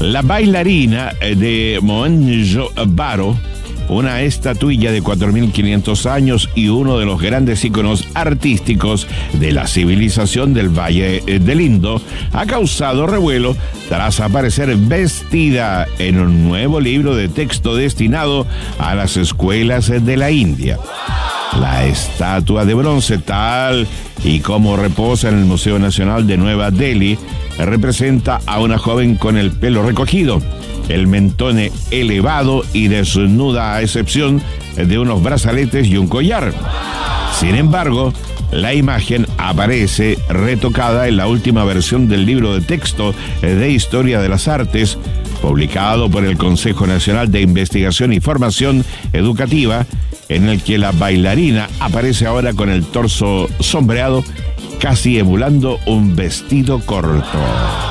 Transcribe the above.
La bailarina de Mohenjo-Daro, una estatuilla de 4.500 años y uno de los grandes íconos artísticos de la civilización del Valle del Indo, ha causado revuelo tras aparecer vestida en un nuevo libro de texto destinado a las escuelas de la India. La estatua de bronce, tal y como reposa en el Museo Nacional de Nueva Delhi, representa a una joven con el pelo recogido, el mentón elevado y desnuda a excepción de unos brazaletes y un collar. Sin embargo, la imagen aparece retocada en la última versión del libro de texto de Historia de las Artes, publicado por el Consejo Nacional de Investigación y Formación Educativa, en el que la bailarina aparece ahora con el torso sombreado, casi emulando un vestido corto.